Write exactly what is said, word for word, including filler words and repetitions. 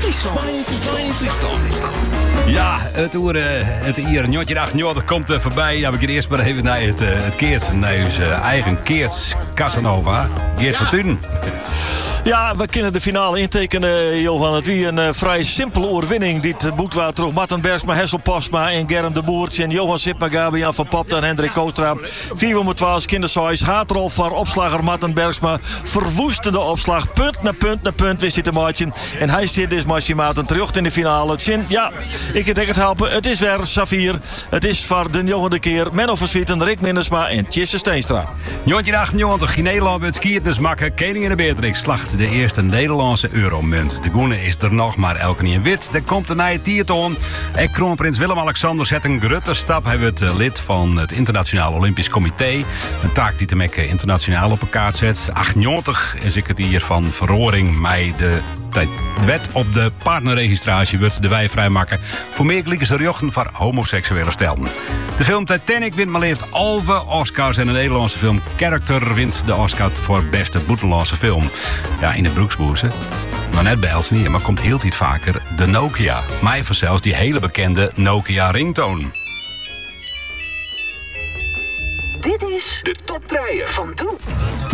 Friesland. Stijn Friesland. Ja, het oer, uh, het hier, njotje dag, njot, komt uh, voorbij. Ja, we gaan eerst maar even naar het, uh, het Keerts, naar onze uh, eigen Keerts Casanova. Geert van Tunen. Ja, we kunnen de finale intekenen, Johan. Het wie een uh, vrij simpele overwinning. Die het boekt waar terug Martin Bergsma, Hessel Postma en Germ de Boertje en Johan Sipma, Jan van Popta en Hendrik Koostra. vier twaalf kindersais. Haatrolf voor opslager Martin Bergsma. Verwoestende opslag. Punt na punt na punt wist hij te maken. En hij zit dus maximaal terug in de finale. Tjin, ja, ik denk het helpen. Het is weer Safir. Het is voor de Johan de keer. Menno Verswieten, Rick Mindersma en Tjisse Steenstra. Njotje dag, njot, geen Nederland met skiëters makken. Koningin de Beatrix slacht de eerste Nederlandse euromunt. De groene is er nog, maar elke niet in wit. Er komt een nieuwe tiertoon. En kroonprins Willem-Alexander zet een grote stap. Hij wordt lid van het Internationaal Olympisch Comité. Een taak die te mekken internationaal op elkaar zet. achtentachtig is ik het hier van verhoring mij de wet op de partnerregistratie wordt de wij vrijmaken voor meer gelijke rechten voor homoseksuele stelten. De film Titanic wint maar liefst alle Oscars en de Nederlandse film Character wint de Oscar voor beste buitenlandse film. Ja, in de Broeksboerse. Maar net bij Els niet, maar komt heel iets vaker de Nokia. Mij zelfs die hele bekende Nokia ringtone. Dit is De top drie van Doe.